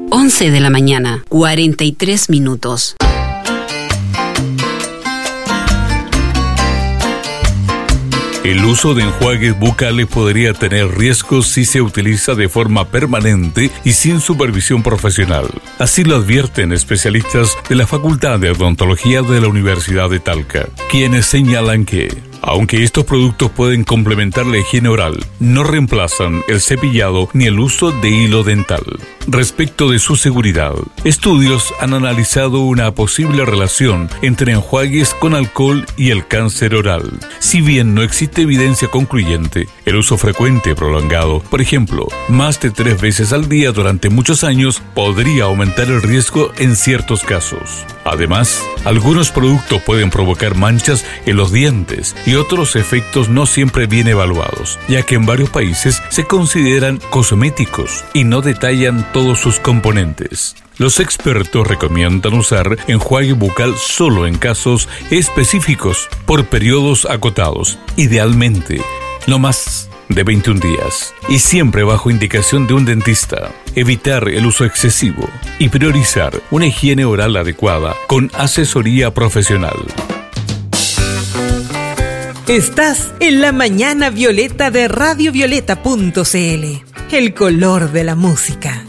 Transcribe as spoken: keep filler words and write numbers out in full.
once de la mañana, cuarenta y tres minutos. El uso de enjuagues bucales podría tener riesgos si se utiliza de forma permanente y sin supervisión profesional. Así lo advierten especialistas de la Facultad de Odontología de la Universidad de Talca, quienes señalan que, aunque estos productos pueden complementar la higiene oral, no reemplazan el cepillado ni el uso de hilo dental. Respecto de su seguridad, estudios han analizado una posible relación entre enjuagues con alcohol y el cáncer oral. Si bien no existe evidencia concluyente, el uso frecuente y prolongado, por ejemplo, más de tres veces al día durante muchos años, podría aumentar el riesgo en ciertos casos. Además, algunos productos pueden provocar manchas en los dientes y otros efectos no siempre bien evaluados, ya que en varios países se consideran cosméticos y no detallan todos sus componentes. Los expertos recomiendan usar enjuague bucal solo en casos específicos por periodos acotados, idealmente no más de veintiún días, y siempre bajo indicación de un dentista. Evitar el uso excesivo y priorizar una higiene oral adecuada con asesoría profesional. Estás en la mañana violeta de radio violeta punto c l, el color de la música.